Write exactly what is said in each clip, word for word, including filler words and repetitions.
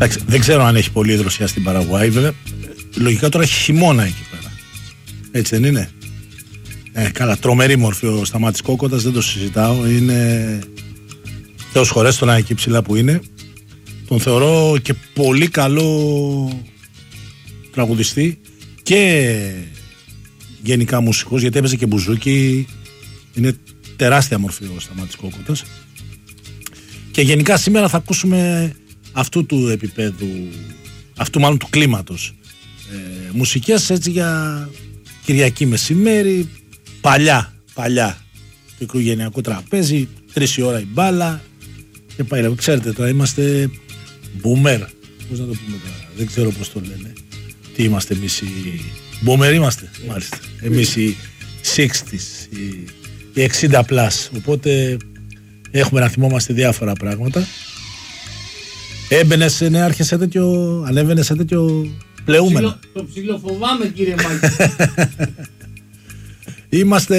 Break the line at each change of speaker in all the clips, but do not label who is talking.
Εντάξει, δεν ξέρω αν έχει πολύ δροσιά στην Παραγουάη, βέβαια. Λογικά τώρα έχει χειμώνα εκεί πέρα. Έτσι δεν είναι? Ε, καλά, τρομερή μορφή ο Σταμάτης Κόκοτας, δεν το συζητάω. Είναι Θεός χωρέστον εκεί ψηλά που είναι. Τον θεωρώ και πολύ καλό τραγουδιστή και γενικά μουσικός, γιατί έπαιζε και μπουζούκι. Είναι τεράστια μορφή ο Σταμάτης Κόκοτας. Και γενικά σήμερα θα ακούσουμε αυτού του επίπεδου, αυτού μάλλον του κλίματος, ε, μουσικές έτσι για Κυριακή μεσημέρι, παλιά, παλιά το οικογενειακό τραπέζι, τρεις η ώρα η μπάλα και πάει. Ξέρετε τώρα είμαστε boomer, πώς να το πούμε τώρα, δεν ξέρω πώς το λένε. Τι είμαστε εμείς οι boomer είμαστε, μάλιστα. Εμείς οι εξήντα, οι, οι εξήντα πλας, οπότε έχουμε να θυμόμαστε διάφορα πράγματα. Έμπαινες, ναι, άρχισε τέτοιο, ανέβαινε σε τέτοιο πλεούμενο.
Το ψιλοφοβάμαι, κύριε Μάκη.
Είμαστε...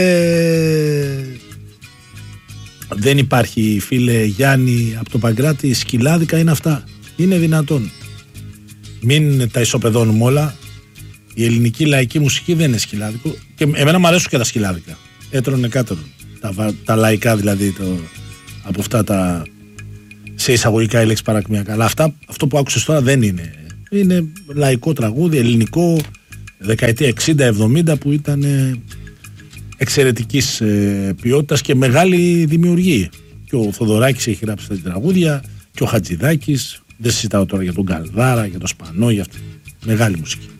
Δεν υπάρχει, φίλε Γιάννη, από το Παγκράτη, σκυλάδικα είναι αυτά. Είναι δυνατόν. Μην τα ισοπεδώνουμε όλα. Η ελληνική λαϊκή μουσική δεν είναι σκυλάδικο. Και εμένα μου αρέσουν και τα σκυλάδικα. Έτρωνε κάτερον. Τα, τα λαϊκά δηλαδή, το, από αυτά τα... σε εισαγωγικά η λέξη παρακμιακά. Αλλά αυτά, αυτό που άκουσες τώρα δεν είναι. Είναι λαϊκό τραγούδι, ελληνικό, δεκαετία εξήντα εβδομήντα, που ήταν εξαιρετικής ε, ποιότητας και μεγάλη δημιουργία. Και ο Θοδωράκης έχει γράψει τα τραγούδια, και ο Χατζηδάκης. Δεν συζητάω τώρα για τον Καλδάρα, για τον Σπανό, για αυτή. Μεγάλη μουσική.